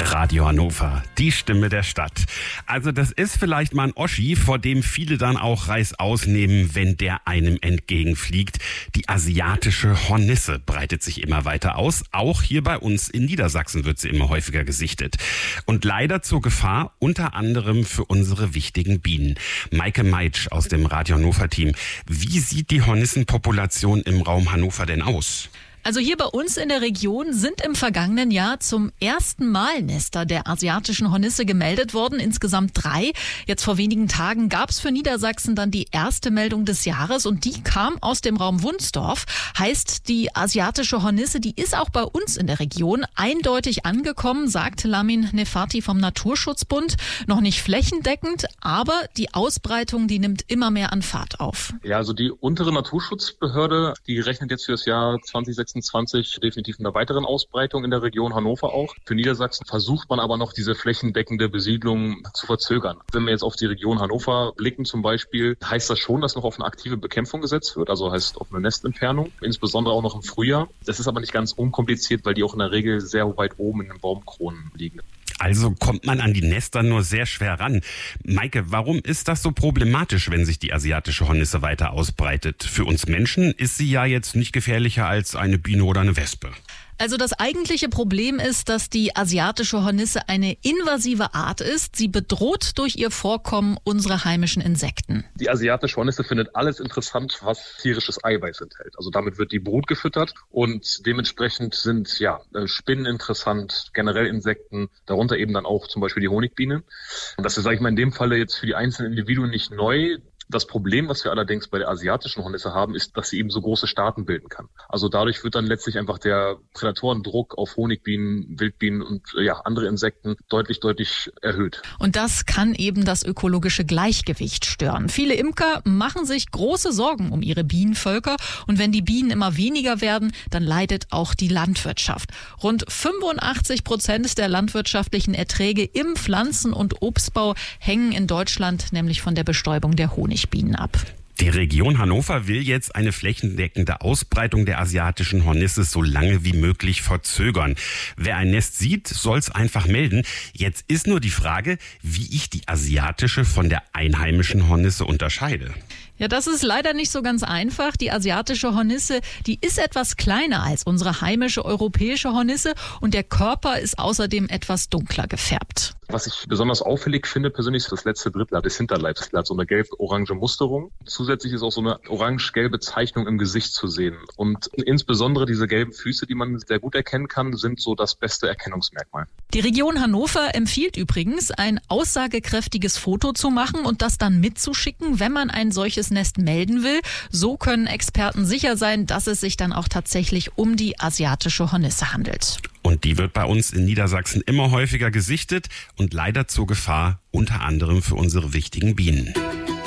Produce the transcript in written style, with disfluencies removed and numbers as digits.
Radio Hannover, die Stimme der Stadt. Also das ist vielleicht mal ein Oschi, vor dem viele dann auch Reißaus nehmen, wenn der einem entgegenfliegt. Die asiatische Hornisse breitet sich immer weiter aus. Auch hier bei uns in Niedersachsen wird sie immer häufiger gesichtet. Und leider zur Gefahr, unter anderem für unsere wichtigen Bienen. Maike Meitsch aus dem Radio Hannover Team. Wie sieht die Hornissenpopulation im Raum Hannover denn aus? Also hier bei uns in der Region sind im vergangenen Jahr zum ersten Mal Nester der asiatischen Hornisse gemeldet worden, insgesamt 3. Jetzt vor wenigen Tagen gab es für Niedersachsen dann die erste Meldung des Jahres und die kam aus dem Raum Wunsdorf. Heißt, die asiatische Hornisse, die ist auch bei uns in der Region eindeutig angekommen, sagt Lamin Nefati vom Naturschutzbund. Noch nicht flächendeckend, aber die Ausbreitung, die nimmt immer mehr an Fahrt auf. Ja, also die untere Naturschutzbehörde, die rechnet jetzt für das Jahr 2026 definitiv mit einer weiteren Ausbreitung in der Region Hannover auch. Für Niedersachsen versucht man aber noch, diese flächendeckende Besiedlung zu verzögern. Wenn wir jetzt auf die Region Hannover blicken zum Beispiel, heißt das schon, dass noch auf eine aktive Bekämpfung gesetzt wird, also heißt auf eine Nestentfernung, insbesondere auch noch im Frühjahr. Das ist aber nicht ganz unkompliziert, weil die auch in der Regel sehr weit oben in den Baumkronen liegen. Also kommt man an die Nester nur sehr schwer ran. Maike, warum ist das so problematisch, wenn sich die asiatische Hornisse weiter ausbreitet? Für uns Menschen ist sie ja jetzt nicht gefährlicher als eine Biene oder eine Wespe. Also das eigentliche Problem ist, dass die asiatische Hornisse eine invasive Art ist. Sie bedroht durch ihr Vorkommen unsere heimischen Insekten. Die asiatische Hornisse findet alles interessant, was tierisches Eiweiß enthält. Also damit wird die Brut gefüttert und dementsprechend sind Spinnen interessant, generell Insekten, darunter eben dann auch zum Beispiel die Honigbiene. Und das ist, sage ich mal, in dem Falle jetzt für die einzelnen Individuen nicht neu. Das Problem, was wir allerdings bei der asiatischen Hornisse haben, ist, dass sie eben so große Staaten bilden kann. Also dadurch wird dann letztlich einfach der Prädatorendruck auf Honigbienen, Wildbienen und andere Insekten deutlich erhöht. Und das kann eben das ökologische Gleichgewicht stören. Viele Imker machen sich große Sorgen um ihre Bienenvölker. Und wenn die Bienen immer weniger werden, dann leidet auch die Landwirtschaft. Rund 85% der landwirtschaftlichen Erträge im Pflanzen- und Obstbau hängen in Deutschland nämlich von der Bestäubung der Honigbienen ab. Die Region Hannover will jetzt eine flächendeckende Ausbreitung der asiatischen Hornisse so lange wie möglich verzögern. Wer ein Nest sieht, soll es einfach melden. Jetzt ist nur die Frage, wie ich die asiatische von der einheimischen Hornisse unterscheide. Ja, das ist leider nicht so ganz einfach. Die asiatische Hornisse, die ist etwas kleiner als unsere heimische europäische Hornisse und der Körper ist außerdem etwas dunkler gefärbt. Was ich besonders auffällig finde persönlich, ist das letzte Drittel des Hinterleibs. Das hat so eine gelb-orange Musterung. Zusätzlich ist auch so eine orange-gelbe Zeichnung im Gesicht zu sehen. Und insbesondere diese gelben Füße, die man sehr gut erkennen kann, sind so das beste Erkennungsmerkmal. Die Region Hannover empfiehlt übrigens, ein aussagekräftiges Foto zu machen und das dann mitzuschicken, wenn man ein solches Nest melden will. So können Experten sicher sein, dass es sich dann auch tatsächlich um die asiatische Hornisse handelt. Und die wird bei uns in Niedersachsen immer häufiger gesichtet und leider zur Gefahr, unter anderem für unsere wichtigen Bienen.